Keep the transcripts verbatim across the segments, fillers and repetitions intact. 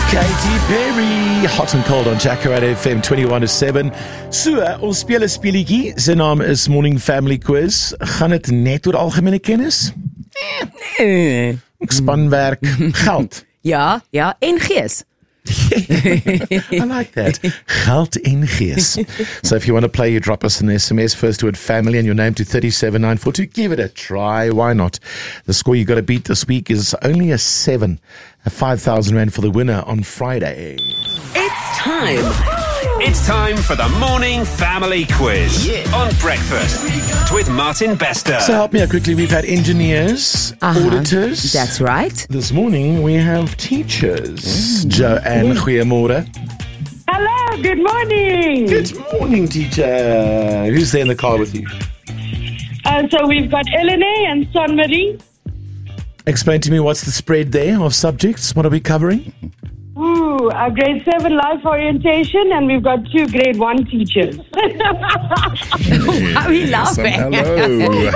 Katy Perry, Hot and Cold on Jacaranda F M twenty-one to seven. So, ons speel 'n speletjie. Sy naam is Morning Family Quiz. Gaan dit net oor algemene kennis? Nee. Spanwerk, geld. Ja, ja, en gees. I like that. Geld en gees. So if you want to play, you drop us an S M S, first word family and your name to three seven nine four two. Give it a try. Why not? The score you got to beat this week is only a seven. A five thousand rand for the winner on Friday. It's time. It's time for the Morning Family Quiz yeah. on Breakfast with Martin Bester. So help me out quickly. We've had engineers, Uh-huh. auditors. That's right. This morning we have teachers. Mm. Joanne, goeiemôre. Hello, good morning. Good morning, teacher. Who's there in the car with you? Uh, so we've got Elena and Son Marie. Explain to me what's the spread there of subjects. What are we covering? Ooh, a grade seven life orientation, and we've got two grade one teachers. Why are we laughing? Hello.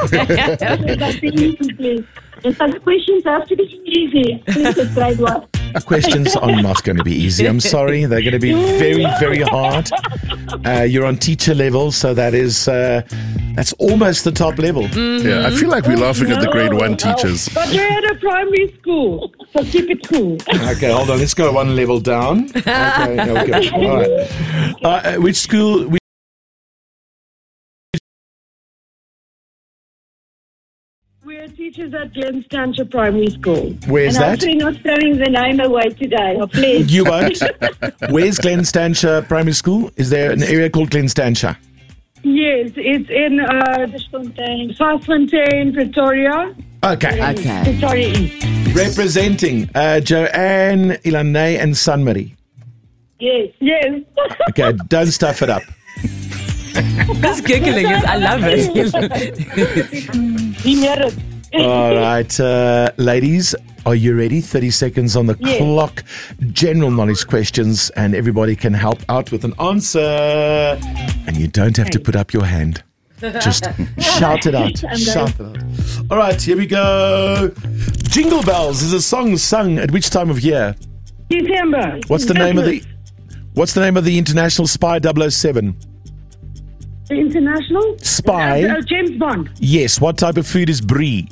And some questions have to be easy. Please it's grade one. Questions are not going to be easy. I'm sorry. They're going to be very, very hard. Uh, you're on teacher level, so that is uh, that's almost the top level. Yeah, I feel like we're laughing at the grade one teachers. But we're at a primary school, so keep it cool. Okay, hold on. Let's go one level down. Okay, okay. All right. Uh, which school? Which We're teachers at Glen Stancher Primary School. Where's and that? I'm actually not throwing the name away today. Oh, please. You won't. Where's Glen Stancher Primary School? Is there an area called Glen Stancher? Yes, it's in uh, Vasfontein, Pretoria. Okay. Okay. Pretoria East. Representing uh, Joanne, Ilane, and Son Marie. Yes, yes. Okay, don't stuff it up. This giggling is, I love it. He made it. All right, uh, ladies, are you ready? thirty seconds on the Yes. clock. General knowledge questions, and everybody can help out with an answer. And you don't have to put up your hand. Just shout it out. Shout it out. All right, here we go. Jingle Bells is a song sung at which time of year? December. What's the name of the What's the name of the International Spy double oh seven? The International? Spy. Uh, uh, James Bond. Yes. What type of food is brie?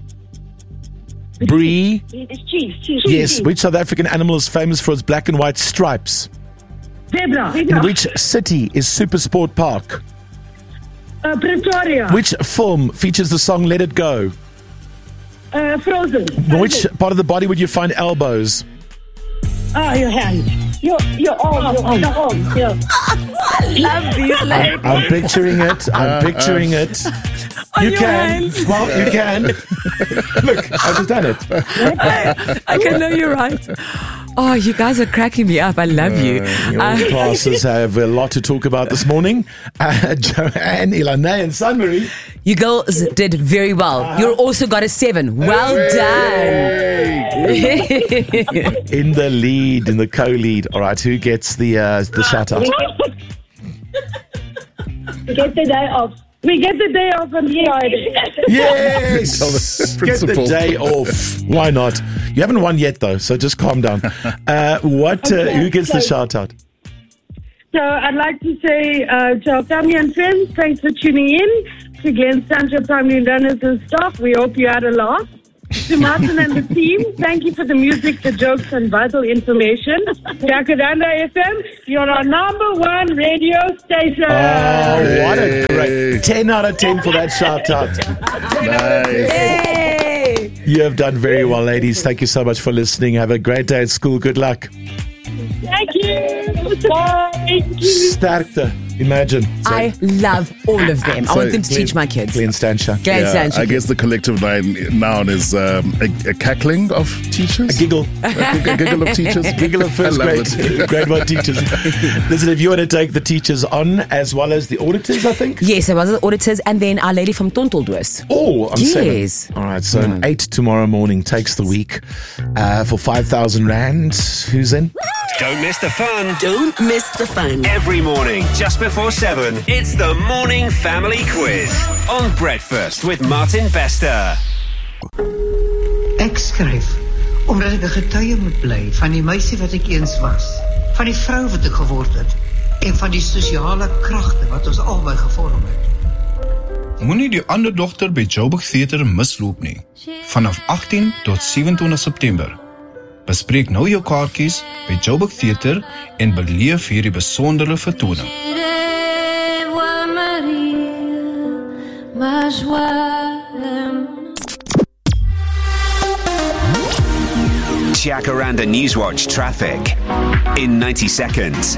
Brie. It's cheese. cheese. Yes. Cheese. Which South African animal is famous for its black and white stripes? Zebra. In which city is Super Sport Park? Uh, Pretoria. Which film features the song Let It Go? Uh, Frozen. Which part of the body would you find elbows? Ah, your hand. Your, your arm. Your, your arm. Yeah. Love these ladies. I'm picturing it. I'm picturing it. On You your can. hands. Well, you can. Look, I've just done it. I, I can know you're right. Oh, you guys are cracking me up. I love you. Your Uh, classes have a lot to talk about this morning. Uh, Joanne, Ilane, and Son Marie. you girls did very well. You also got a seven. Well done. In the lead, in the co-lead. All right, who gets the uh, the shout out? We get the day off. We get the day off on Friday. Yes! Tell the Get the principal. day off. Why not? You haven't won yet, though, so just calm down. Uh, what? Uh, Okay, who gets the so- shout out? So I'd like to say uh, to our family and friends, thanks for tuning in. To Glen Stancher Primary Learners and staff, we hope you had a laugh. To Martin and the team, thank you for the music, the jokes, and vital information. Jacaranda F M, you're our number one radio station. Oh, what a great ten out of ten for that shout out. Nice. Hey. You have done very well, ladies. Thank you so much for listening. Have a great day at school. Good luck. Thank you. Bye. Thank you. Sterkte. Imagine. I love all of them. I So want them to teach my kids. Glen Stancher. Glen Yeah, Stancher. I guess the collective line noun is um, a, a cackling of teachers. A giggle. A, g- a giggle of teachers. Giggle of first I love grade, it. grade one teachers. Listen, if you want to take the teachers on as well as the auditors, I think. Yes, I was the auditors and then our lady from Tonteldoos. Oh, on Yes. seven. All right, so an eight tomorrow morning takes the week uh, for five thousand rand. Who's in? Don't miss the fun. Don't miss the fun. Every morning, just before seven, it's the Morning Family Quiz on Breakfast with Martin Bester. Ek skryf Omdat ek 'n getuie moet bly van die meisie wat ek eens was, van die vrou wat ek geword het en van die sosiale kragte wat ons albei gevorm het. Moenie die ander dogter by Joburg Theater misloop nie. Vanaf agtien tot sewenentwintig September. Bespreek nou jou kaartjies by Joburg Theater en beleef hierdie besondere vertoning. Jacaranda Newswatch traffic in ninety seconds.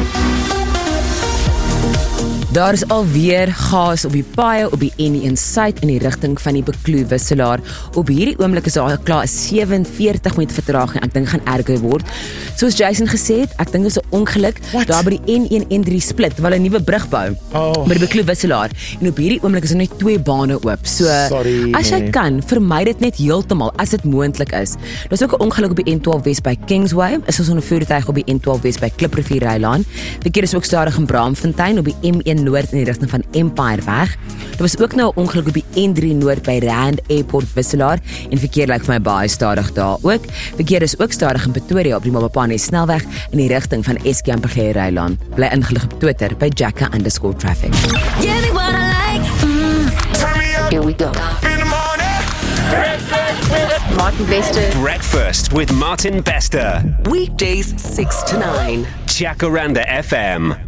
Daar is alweer gas op die paaie op die N een suid in die rigting van die Bekloo wisselaar. Op hierdie oomblik is daar klaar 'n sewenveertig minute vertraging. Ek dink gaan erger word. Soos Jason gesê het, ek dink dit is 'n ongeluk What? daar by die N een N drie split, waar hulle 'n nuwe brug bou Oh. by die Bekloo wisselaar. En op hierdie oomblik is er net twee bane oop. So Sorry, as jy nee. kan, vermy dit net heeltemal as dit moontlik is. Daar's ook 'n ongeluk op die N twaalf Wes by Kingsway. Is ons 'n voertuig op die N twaalf Wes by Kliprivier Rylaan. Verkeer is ook stadig in Braamfontein op die M een Noord in die rigting van Empire weg. Daar was ook nou 'n ongeluk op die N drie Noord by Rand Airport wisselaar en verkeer lyk vir my baie stadig daar ook. Verkeer is ook stadig in Pretoria op die Mabopane snelweg in die rigting van Eskampergee Rylaan. Bly ingelig op Twitter by Jacka underscore traffic. Give me what I like. Mm. Here we go. Martin Bester. Breakfast with Martin Bester. Weekdays six to nine. Jacaranda F M.